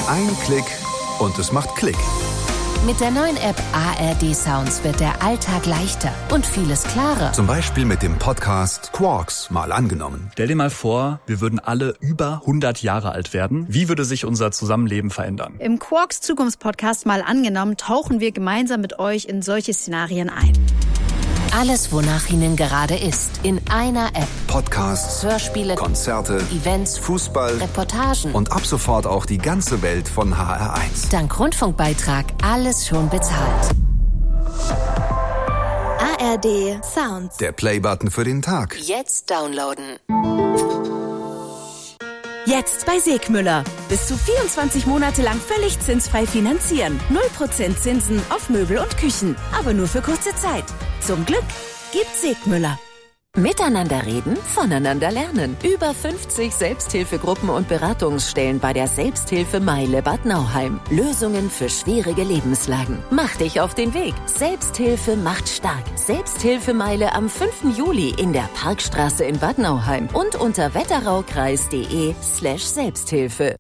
Ein Klick und es macht Klick. Mit der neuen App ARD Sounds wird der Alltag leichter und vieles klarer. Zum Beispiel mit dem Podcast Quarks mal angenommen. Stell dir mal vor, wir würden alle über 100 Jahre alt werden. Wie würde sich unser Zusammenleben verändern? Im Quarks Zukunftspodcast mal angenommen tauchen wir gemeinsam mit euch in solche Szenarien ein. Alles, wonach Ihnen gerade ist, in einer App. Podcasts, Hörspiele, Konzerte, Events, Fußball, Reportagen und ab sofort auch die ganze Welt von HR1. Dank Rundfunkbeitrag alles schon bezahlt. ARD Sounds. Der Playbutton für den Tag. Jetzt downloaden. Jetzt bei Segmüller. Bis zu 24 Monate lang völlig zinsfrei finanzieren. 0% Zinsen auf Möbel und Küchen. Aber nur für kurze Zeit. Zum Glück gibt Segmüller. Miteinander reden, voneinander lernen. Über 50 Selbsthilfegruppen und Beratungsstellen bei der Selbsthilfe Meile Bad Nauheim. Lösungen für schwierige Lebenslagen. Mach dich auf den Weg. Selbsthilfe macht stark. Selbsthilfemeile am 5. Juli in der Parkstraße in Bad Nauheim und unter wetteraukreis.de/Selbsthilfe.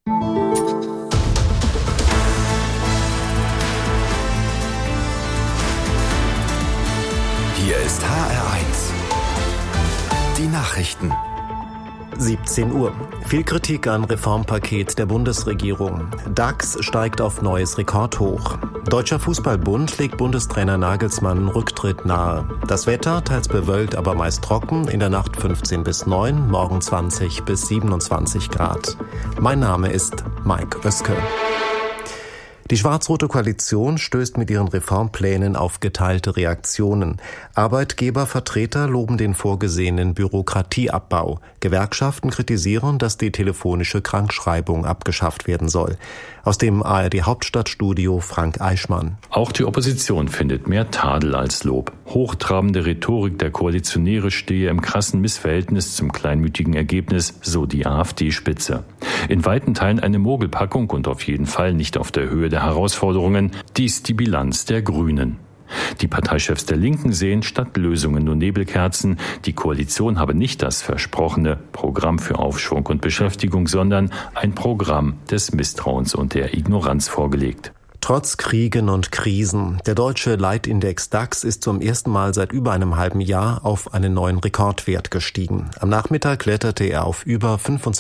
Hier ist HR1. Die Nachrichten. 17 Uhr. Viel Kritik an Reformpaket der Bundesregierung. DAX steigt auf neues Rekordhoch. Deutscher Fußballbund legt Bundestrainer Nagelsmann Rücktritt nahe. Das Wetter teils bewölkt, aber meist trocken. In der Nacht 15 bis 9, morgen 20 bis 27 Grad. Mein Name ist Mike Oeske. Die schwarz-rote Koalition stößt mit ihren Reformplänen auf geteilte Reaktionen. Arbeitgebervertreter loben den vorgesehenen Bürokratieabbau. Gewerkschaften kritisieren, dass die telefonische Krankschreibung abgeschafft werden soll. Aus dem ARD-Hauptstadtstudio Frank Eichmann. Auch die Opposition findet mehr Tadel als Lob. Hochtrabende Rhetorik der Koalitionäre stehe im krassen Missverhältnis zum kleinmütigen Ergebnis, so die AfD-Spitze. In weiten Teilen eine Mogelpackung und auf jeden Fall nicht auf der Höhe der Herausforderungen. Dies die Bilanz der Grünen. Die Parteichefs der Linken sehen statt Lösungen nur Nebelkerzen. Die Koalition habe nicht das versprochene Programm für Aufschwung und Beschäftigung, sondern ein Programm des Misstrauens und der Ignoranz vorgelegt. Trotz Kriegen und Krisen. Der deutsche Leitindex DAX ist zum ersten Mal seit über einem halben Jahr auf einen neuen Rekordwert gestiegen. Am Nachmittag kletterte er auf über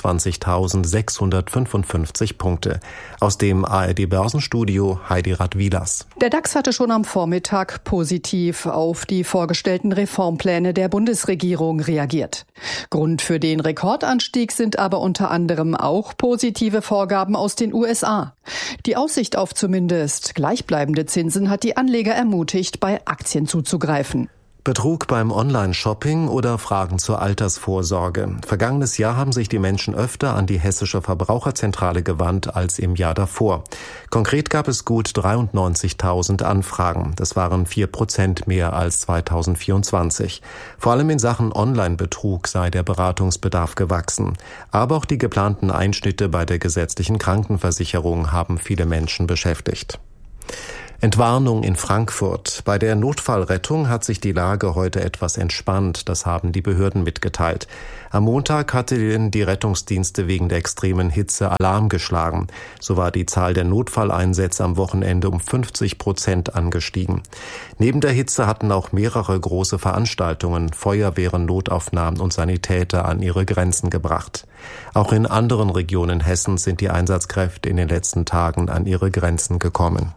25.655 Punkte. Aus dem ARD-Börsenstudio Heidi Radwilas. Der DAX hatte schon am Vormittag positiv auf die vorgestellten Reformpläne der Bundesregierung reagiert. Grund für den Rekordanstieg sind aber unter anderem auch positive Vorgaben aus den USA. Die Aussicht auf zumindest gleichbleibende Zinsen hat die Anleger ermutigt, bei Aktien zuzugreifen. Betrug beim Online-Shopping oder Fragen zur Altersvorsorge. Vergangenes Jahr haben sich die Menschen öfter an die Hessische Verbraucherzentrale gewandt als im Jahr davor. Konkret gab es gut 93.000 Anfragen. Das waren 4% mehr als 2024. Vor allem in Sachen Online-Betrug sei der Beratungsbedarf gewachsen. Aber auch die geplanten Einschnitte bei der gesetzlichen Krankenversicherung haben viele Menschen beschäftigt. Entwarnung in Frankfurt. Bei der Notfallrettung hat sich die Lage heute etwas entspannt, das haben die Behörden mitgeteilt. Am Montag hatten die Rettungsdienste wegen der extremen Hitze Alarm geschlagen. So war die Zahl der Notfalleinsätze am Wochenende um 50% angestiegen. Neben der Hitze hatten auch mehrere große Veranstaltungen, Feuerwehren, Notaufnahmen und Sanitäter an ihre Grenzen gebracht. Auch in anderen Regionen Hessens sind die Einsatzkräfte in den letzten Tagen an ihre Grenzen gekommen.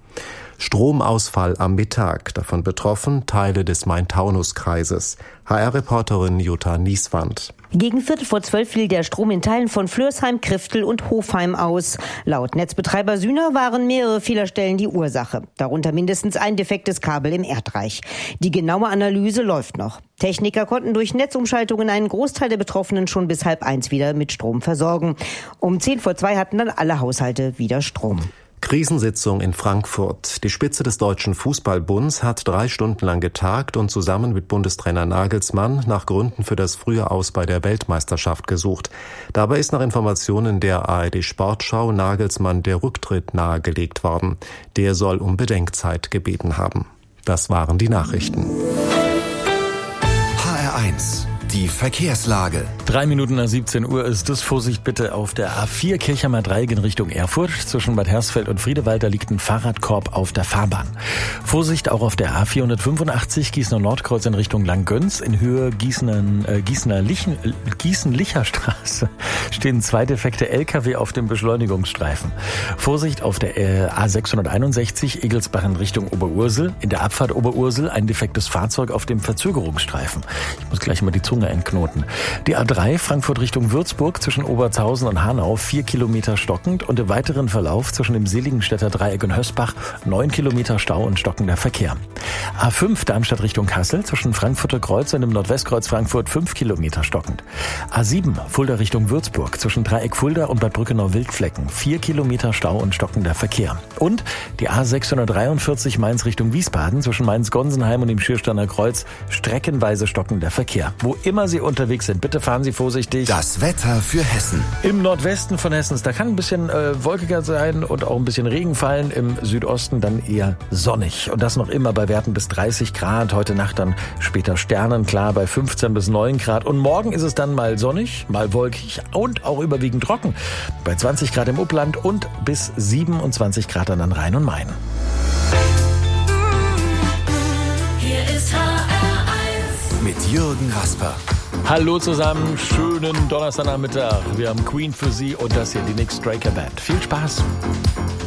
Stromausfall am Mittag, davon betroffen Teile des Main-Taunus-Kreises. HR-Reporterin Jutta Nieswand. Gegen 11:45 fiel der Strom in Teilen von Flörsheim, Kriftel und Hofheim aus. Laut Netzbetreiber Sühner waren mehrere Fehlerstellen die Ursache. Darunter mindestens ein defektes Kabel im Erdreich. Die genaue Analyse läuft noch. Techniker konnten durch Netzumschaltungen einen Großteil der Betroffenen schon bis 12:30 wieder mit Strom versorgen. Um 1:50 hatten dann alle Haushalte wieder Strom. Krisensitzung in Frankfurt. Die Spitze des Deutschen Fußballbunds hat 3 Stunden lang getagt und zusammen mit Bundestrainer Nagelsmann nach Gründen für das frühe Aus bei der Weltmeisterschaft gesucht. Dabei ist nach Informationen der ARD Sportschau Nagelsmann der Rücktritt nahegelegt worden. Der soll um Bedenkzeit gebeten haben. Das waren die Nachrichten. HR1 Die Verkehrslage. 3 Minuten nach 17 Uhr ist es. Vorsicht bitte auf der A4 Kirchheimer Dreieck in Richtung Erfurt. Zwischen Bad Hersfeld und Friedewald, da liegt ein Fahrradkorb auf der Fahrbahn. Vorsicht auch auf der A485 Gießener Nordkreuz in Richtung Langgöns. In Höhe Gießen-Licher Straße stehen 2 defekte LKW auf dem Beschleunigungsstreifen. Vorsicht auf der A661 Egelsbach in Richtung Oberursel. In der Abfahrt Oberursel ein defektes Fahrzeug auf dem Verzögerungsstreifen. Ich muss gleich mal die Zunge entknoten. Die A3 Frankfurt Richtung Würzburg zwischen Oberzhausen und Hanau 4 Kilometer stockend und im weiteren Verlauf zwischen dem Seligenstädter Dreieck und Hösbach 9 Kilometer Stau und stockender Verkehr. A5 Darmstadt Richtung Kassel zwischen Frankfurter Kreuz und dem Nordwestkreuz Frankfurt 5 Kilometer stockend. A7 Fulda Richtung Würzburg zwischen Dreieck Fulda und Bad Brückenau-Wildflecken 4 Kilometer Stau und stockender Verkehr. Und die A643 Mainz Richtung Wiesbaden zwischen Mainz-Gonsenheim und dem Schiersteiner Kreuz streckenweise stockender Verkehr. Wo immer Sie unterwegs sind, bitte fahren Sie vorsichtig. Das Wetter für Hessen. Im Nordwesten von Hessens, da kann ein bisschen wolkiger sein und auch ein bisschen Regen fallen. Im Südosten dann eher sonnig. Und das noch immer bei Werten bis 30 Grad. Heute Nacht dann später sternenklar bei 15 bis 9 Grad. Und morgen ist es dann mal sonnig, mal wolkig und auch überwiegend trocken. Bei 20 Grad im Upland und bis 27 Grad dann an Rhein und Main. Hier ist HR1 mit Jürgen Rasper. Hallo zusammen, schönen Donnerstagnachmittag. Wir haben Queen für Sie und das hier, die Nick Straker Band. Viel Spaß.